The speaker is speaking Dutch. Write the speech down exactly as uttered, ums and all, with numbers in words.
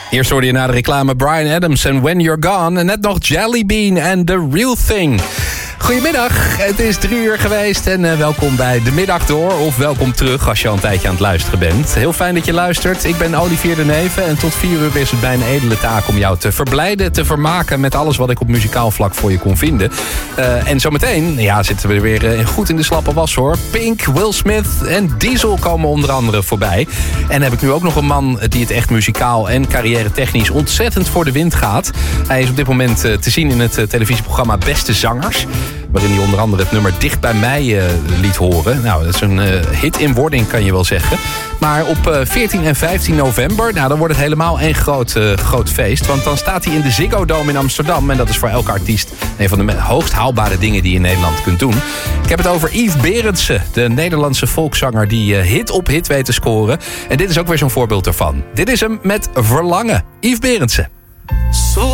Eerst hoorde je na de reclame Bryan Adams en When You're Gone. En net nog Jelly Bean en The Real Thing. Goedemiddag, het is drie uur geweest en uh, welkom bij De Middag Door. Of welkom terug als je al een tijdje aan het luisteren bent. Heel fijn dat je luistert. Ik ben Olivier de Neven en tot vier uur is het mijn edele taak om jou te verblijden, te vermaken met alles wat ik op muzikaal vlak voor je kon vinden. Uh, en zometeen ja, zitten we weer uh, goed in de slappe was hoor. Pink, Will Smith en Diesel komen onder andere voorbij. En heb ik nu ook nog een man die het echt muzikaal en carrière technisch ontzettend voor de wind gaat. Hij is op dit moment uh, te zien in het uh, televisieprogramma Beste Zangers, waarin hij onder andere het nummer Dicht bij mij uh, liet horen. Nou, dat is een uh, hit in wording, kan je wel zeggen. Maar op uh, veertien en vijftien november, nou, dan wordt het helemaal een groot, uh, groot feest. Want dan staat hij in de Ziggo Dome in Amsterdam. En dat is voor elke artiest een van de hoogst haalbare dingen die je in Nederland kunt doen. Ik heb het over Yves Berendsen, de Nederlandse volkszanger die uh, hit op hit weet te scoren. En dit is ook weer zo'n voorbeeld ervan. Dit is hem met Verlangen. Yves Berendsen.